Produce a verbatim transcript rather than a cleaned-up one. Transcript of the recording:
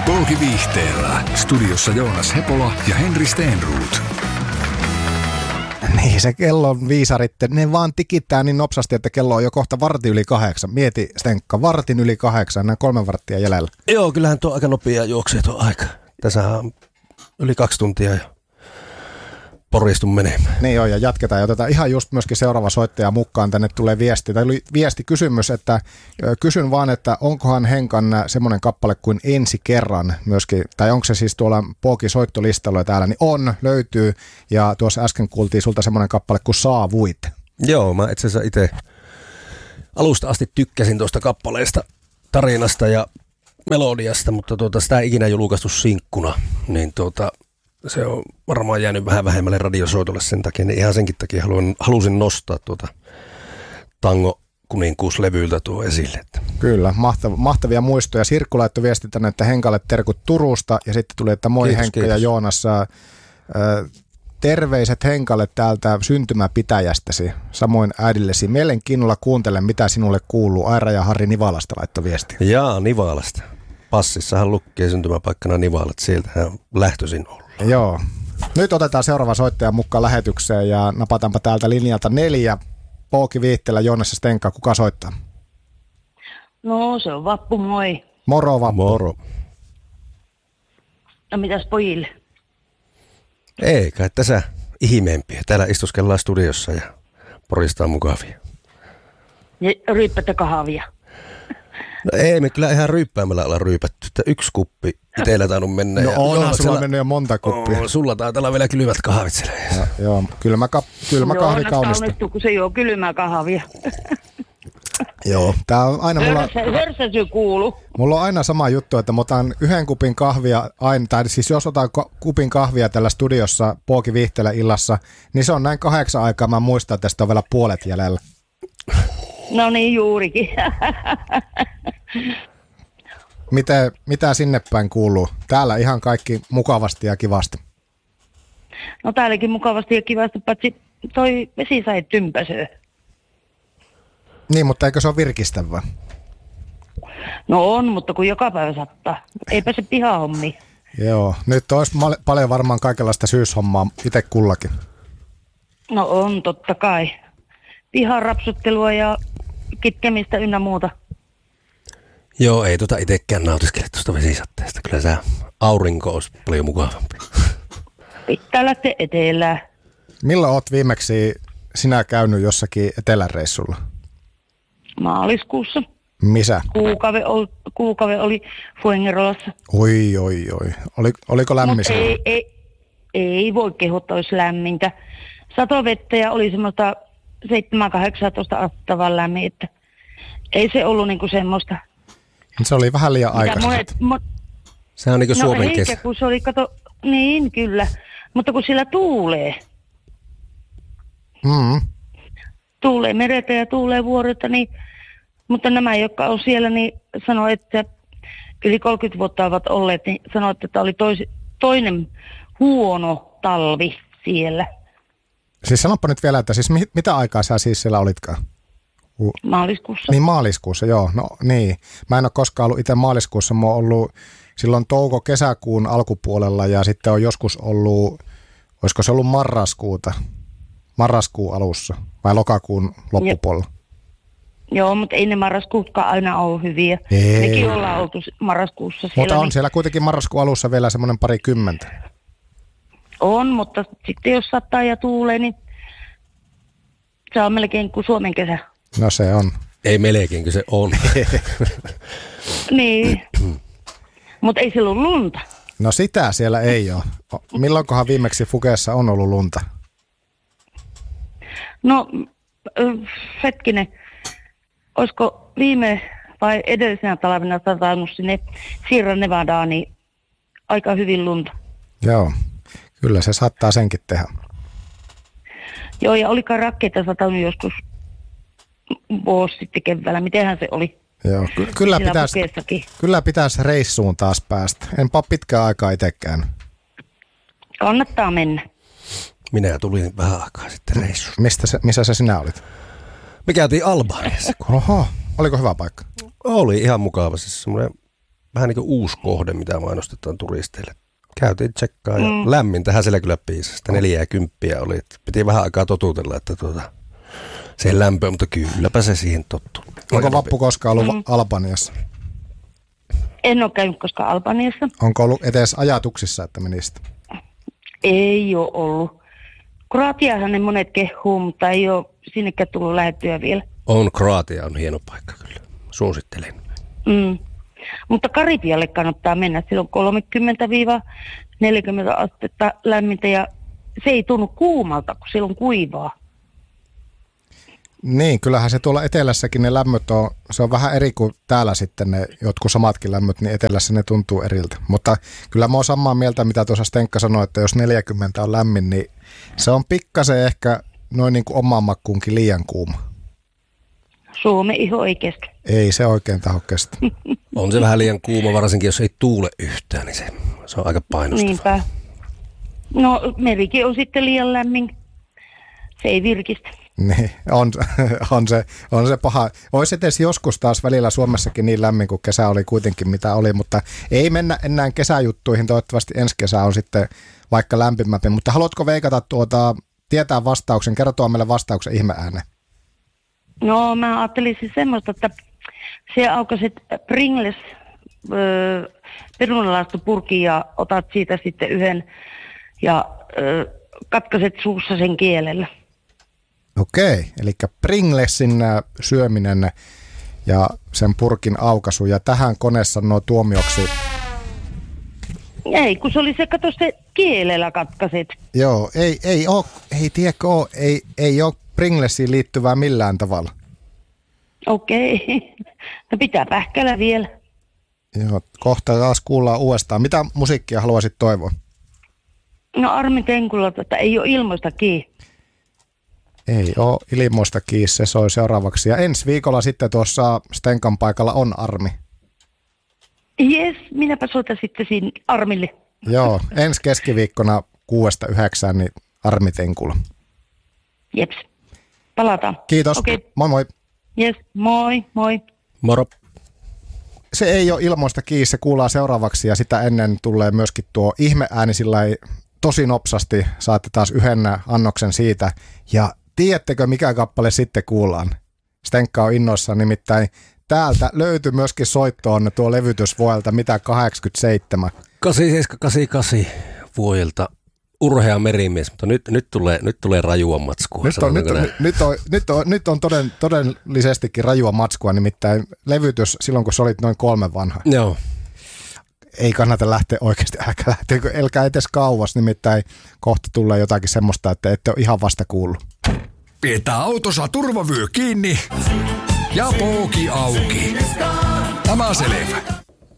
Polkiviihteellä. Studiossa Joonas Hepola ja Henri Steenruut. Niin, se kellon viisarit, ne vaan tikittää niin nopsasti, että kello on jo kohta varti yli kahdeksan. Mieti, Stenkka, vartin yli kahdeksan, näin kolme varttia jäljellä. Joo, kyllähän tuo aika nopea juoksee tuo aika. Tässähän on yli kaksi tuntia jo poristun menemään. Niin joo, ja jatketaan ja otetaan ihan just myöskin seuraava soittaja mukaan. Tänne tulee viesti. Tämä oli viestikysymys, että kysyn vaan, että onkohan Henkan semmoinen kappale kuin Ensi kerran myöskin, tai onko se siis tuolla Pookin soittolistalla täällä, niin on, löytyy. Ja tuossa äsken kuultiin sulta semmoinen kappale kuin Saavuit. Joo, mä itse asiassa itse alusta asti tykkäsin tuosta kappaleesta, tarinasta ja melodiasta, mutta tuota, sitä ei ikinä julkaistu sinkkuna, niin tuota, se on varmaan jäänyt vähän vähemmälle radiosoitolle sen takia, niin ihan senkin takia haluan, halusin nostaa tuota Tango kuninkuuslevyltä tuo esille. Kyllä, mahtav- mahtavia muistoja. Sirkku laittoi viesti tänne, että Henkalle terkut Turusta, ja sitten tuli, että moi kiitos, Henkka kiitos. Ja Joonas, äh, terveiset Henkalle täältä syntymäpitäjästäsi, samoin äidillesi. Mielenkiinnolla kuuntelen, mitä sinulle kuuluu. Aira ja Harri Nivalasta laittoi viesti. Jaa, Nivalasta. Passissahan lukee syntymäpaikkana Nivalat, sieltähän on lähtöisin ollut. Joo. Nyt otetaan seuraava soittaja mukaan lähetykseen ja napataanpa täältä linjalta neljä. Polkiviihteellä Joonas ja Stenka, kuka soittaa? No se on Vappu, moi. Moro Vappu. Moro. No mitäs pojille? Ei kai tässä ihmeempiä. Täällä istuskellaan studiossa ja poristaa mukavia. Ja ryyppätte kahvia? No ei me kyllä ihan ryyppäämällä olla ryypätty. Että yksi kuppi itsellä tainnut mennä. No ja onhan sulla on mennyt jo monta kuppia. Oh, sulla taitaa olla vielä kylmät kahvit siellä. Ja, joo, kylmä, ka- kylmä kahvi kaunista. Joo, kun se juo kylmää kahvia. Joo, tää on aina mulla... Hörsäsy kuulu. Mulla on aina sama juttu, että mä otan yhden kupin kahvia aina, tai siis jos otan kupin kahvia tällä studiossa Polkiviihteellä illassa, niin se on näin kahdeksan aikaa, mä muistan, että tästä on vielä puolet jäljellä. No niin, juurikin. Miten, mitä sinne päin kuuluu? Täällä ihan kaikki mukavasti ja kivasti. No täälläkin mukavasti ja kivasti, paitsi toi vesi sai tympäsöä. Niin, mutta eikö se ole virkistävää? No on, mutta kun joka päivä sattaa. Eipä se pihahommi. Joo, nyt olisi mal- paljon varmaan kaikenlaista syyshommaa itse kullakin. No on, totta kai. Pihan rapsuttelua ja kitkemistä ynnä muuta. Joo, ei tuota itsekään nautiskele tuosta vesisatteesta. Kyllä se aurinko olisi paljon mukavampi. Pitää lähteä etelään. Milloin oot viimeksi sinä käynyt jossakin etelän reissulla? Maaliskuussa. Missä? Kuukave oli, kuukave oli Fuengerolassa. Oi, oi, oi. Oli, oliko lämmin? Ei, ei, ei voi kehottaa, olisi lämmintä. Satovettä ja oli semmoista seitsemän kahdeksantoista astetta vaan lämmin, että ei se ollut niinku semmoista. Se oli vähän liian aikaisemmin. Mo- se on niinku no Suomen eikä, kesä. kun se oli, kato, niin kyllä, mutta kun sillä tuulee. Mm. Tuulee mereltä ja tuulee vuorilta, niin, mutta nämä, jotka on siellä, niin sanoo, että yli kolmekymmentä vuotta ovat olleet, niin sanoo, että tämä oli tois, toinen huono talvi siellä. Siis sanoppa nyt vielä, että siis mit, mitä aikaa sä siis siellä olitkaan? U- Maaliskuussa. Niin maaliskuussa, joo. No niin. Mä en ole koskaan ollut itse maaliskuussa. Mä oon ollut silloin touko-kesäkuun alkupuolella ja sitten on joskus ollut, olisiko se ollut marraskuuta, marraskuun alussa vai lokakuun loppupuolella. Joo, mutta ei ne marraskuutkaan aina ole hyviä. Ei. Mekin ollaan oltu marraskuussa siellä. Mutta on niin siellä kuitenkin marraskuun alussa vielä semmoinen pari kymmentä. on, mutta sitten jos sattaa ja tuulee, niin se on melkein kuin Suomen kesä. No se on. Ei melkein, kun se on. Niin, mutta ei siellä ole lunta. No sitä siellä ei ole. Milloinkohan viimeksi Fukeessa on ollut lunta? No, hetkinen, olisiko viime vai edellisenä talvena satanut sinne Sierra Nevadaan, niin aika hyvin lunta. Joo, kyllä se saattaa senkin tehdä. Joo, ja olikaan rakkeita satanut joskus vuosi sitten keväällä. Mitenhän se oli? Joo, ky- kyllä, pitäisi, kyllä pitäisi reissuun taas päästä. Enpä ole pitkään aikaa itsekään. Kannattaa mennä. Minä tulin vähän aikaa sitten reissuun. Mistä se, missä se sinä olit? Me käytiin Albaniassa. Oho, oliko hyvä paikka? Oli ihan mukava. Siis semmoinen vähän niin kuin uusi kohde, mitä mainostetaan turisteille. Käytiin tsekkaa ja Mm. lämmintähän siellä kyllä piisasta. Neljä ja kymppiä oli. Että piti vähän aikaa totutella, että tuota, se lämpö, mutta kylläpä se siihen tottuu. Onko Vappu koskaan ollut mm. Albaniassa? En ole käynyt koskaan Albaniassa. Onko ollut edes ajatuksissa, että menisit? Ei ole ollut. Kroatiahan ne monet kehuu, mutta ei ole sinnekään tullut lähettyä vielä. On, Kroatia on hieno paikka kyllä. Suosittelen. Mm. Mutta Karibialle kannattaa mennä. Siellä on kolmekymmentä neljäkymmentä astetta lämmintä ja se ei tunnu kuumalta, kun siellä on kuivaa. Niin, kyllähän se tuolla etelässäkin ne lämmöt on, se on vähän eri kuin täällä sitten ne jotkut samatkin lämmöt, niin etelässä ne tuntuu eriltä. Mutta kyllä mä oon samaa mieltä, mitä tuossa Stenkka sanoi, että jos neljäkymmentä on lämmin, niin se on pikkasen ehkä noin niin kuin omaan makkuunkin liian kuuma. Suomen iho ei kestä. Ei se oikein taho kestä. On se vähän liian kuuma, varsinkin jos ei tuule yhtään, niin se, se on aika painostava. Niinpä. No merikin on sitten liian lämmin. Se ei virkistä. Niin, on, on, se, on se paha. Olisi edes joskus taas välillä Suomessakin niin lämmin kuin kesä oli kuitenkin mitä oli, mutta ei mennä enää kesäjuttuihin. Toivottavasti ensi kesä on sitten vaikka lämpimämpi. Mutta haluatko veikata tuota, tietää vastauksen, kertoa meille vastauksen ihmeääneen? No mä ajattelisin semmoista, että se aukaset Pringles öö, perunalaastopurkin ja otat siitä sitten yhden ja öö, katkaiset suussa sen kielellä. Okei, eli Pringlesin syöminen ja sen purkin aukaisu. Ja tähän kone sanoo tuomioksi. Ei, kun se oli se, kato se kielellä katkaiset. Joo, ei, ei ole, ei tiedäkö ole, ei, ei ole Pringlesiin liittyvää millään tavalla. Okei, no pitää pähkällä vielä. Joo, kohta taas kuullaan uudestaan. Mitä musiikkia haluaisit toivoa? No Armi Tenkulalta, että ei ole ilmoista kiinni. Ei ole ilmoista kiinni, se soi seuraavaksi. Ja ensi viikolla sitten tuossa Stenkan paikalla on Armi. Jes, minäpä soitan sitten siinä Armille. Joo, ensi keskiviikkona kuudesta yhdeksään niin Armi Tenkula. Jeps, palataan. Kiitos, Okei. moi moi. Jes, moi, moi. Moro. Se ei ole ilmoista kiinni, se kuullaan seuraavaksi ja sitä ennen tulee myöskin tuo ihmeääni sillä ei tosi nopsasti. Saatte taas yhden annoksen siitä. Ja tiedättekö mikä kappale sitten kuullaan? Stenkka on innoissaan, nimittäin täältä löytyy myöskin soittoon tuo levytys vuodelta mitä kahdeksankymmentäseitsemän. kahdeksankymmentäseitsemän kahdeksankymmentäkahdeksan vuodelta Urhea merimies, mutta nyt, nyt, tulee, nyt tulee rajua matskua. Nyt on, nyt on, nyt on, nyt on, nyt on toden, todellisestikin rajua matskua, nimittäin levytys silloin kun sä olit noin kolme vanha. Joo. Ei kannata lähteä oikeasti, älkää lähteä, älkää edes kauas, nimittäin kohta tulee jotakin semmoista, että ette ole ihan vasta kuullut. Pidetään autossa turvavyö kiinni ja pooki auki. Tämä selvä.